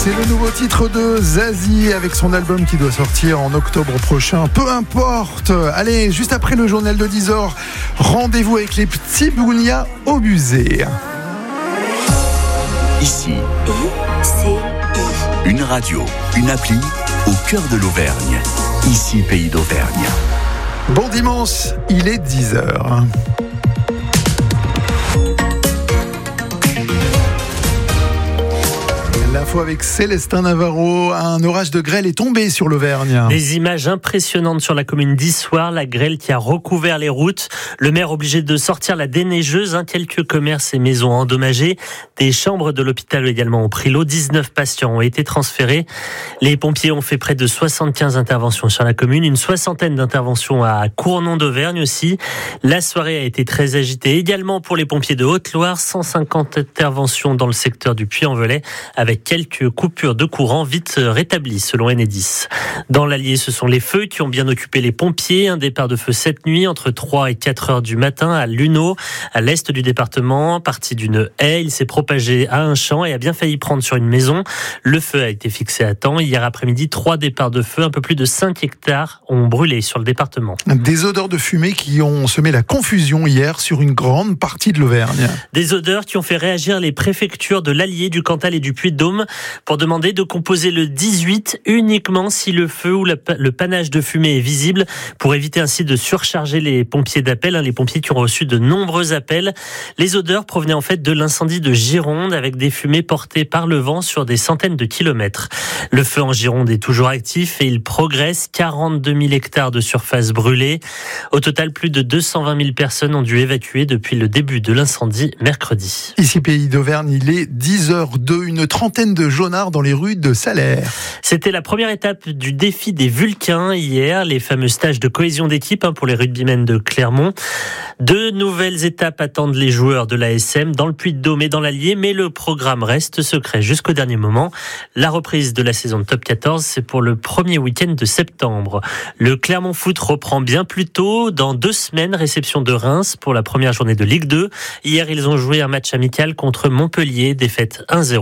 C'est le nouveau titre de Zazie avec son album qui doit sortir en octobre prochain. Peu importe. Allez, juste après le journal de 10h, rendez-vous avec les petits Bounia au musée. Ici, une radio, une appli au cœur de l'Auvergne. Ici, Pays d'Auvergne. Bon dimanche, il est 10h. L'info avec Célestin Navarro. Un orage de grêle est tombé sur l'Auvergne. Des images impressionnantes sur la commune d'Issoire, la grêle qui a recouvert les routes. Le maire obligé de sortir la déneigeuse, quelques commerces et maisons endommagées. Des chambres de l'hôpital également ont pris l'eau. 19 patients ont été transférés. Les pompiers ont fait près de 75 interventions sur la commune, une soixantaine d'interventions à Cournon d'Auvergne aussi. La soirée a été très agitée également pour les pompiers de Haute-Loire. 150 interventions dans le secteur du Puy-en-Velay avec quelques coupures de courant vite rétablies selon Enedis. Dans l'Allier, ce sont les feux qui ont bien occupé les pompiers. Un départ de feu cette nuit entre 3 et 4 heures du matin à Luneau, à l'est du département. Parti d'une haie, il s'est propagé à un champ et a bien failli prendre sur une maison. Le feu a été fixé à temps. Hier après-midi, 3 départs de feu, un peu plus de 5 hectares ont brûlé sur le département. Des odeurs de fumée qui ont semé la confusion hier sur une grande partie de l'Auvergne. Des odeurs qui ont fait réagir les préfectures de l'Allier, du Cantal et du Puy-de-Dôme pour demander de composer le 18 uniquement si le feu ou le panache de fumée est visible, pour éviter ainsi de surcharger les pompiers d'appel, les pompiers qui ont reçu de nombreux appels. Les odeurs provenaient en fait de l'incendie de Gironde avec des fumées portées par le vent sur des centaines de kilomètres. Le feu en Gironde est toujours actif et il progresse. 42 000 hectares de surface brûlée. Au total, plus de 220 000 personnes ont dû évacuer depuis le début de l'incendie mercredi. Ici, Pays d'Auvergne, il est 10h02, une trentaine de jaunards dans les rues de Salaire. C'était la première étape du défi des Vulcains hier, les fameux stages de cohésion d'équipe pour les rugbymen de Clermont. 2 nouvelles étapes attendent les joueurs de l'ASM dans le Puy-de-Dôme et dans l'Allier, mais le programme reste secret jusqu'au dernier moment. La reprise de la saison de Top 14, c'est pour le premier week-end de septembre. Le Clermont Foot reprend bien plus tôt. Dans 2 semaines, réception de Reims pour la première journée de Ligue 2. Hier, ils ont joué un match amical contre Montpellier, défaite 1-0.